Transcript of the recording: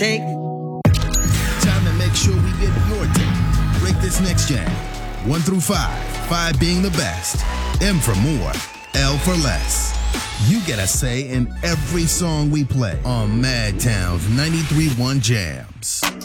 take. Time to make sure we get your take. Rate this next jam. 1 through 5. 5 being the best. M for more. L for less. You get a say in every song we play on Madtown's 93.1 Jams.